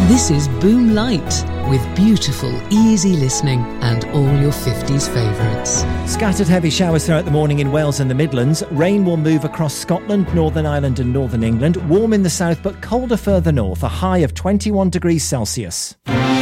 This is Boom Light, with beautiful, easy listening and all your 50s favourites. Scattered heavy showers throughout the morning in Wales and the Midlands. Rain will move across Scotland, Northern Ireland and Northern England. Warm in the south but colder further north, a high of 21 degrees Celsius.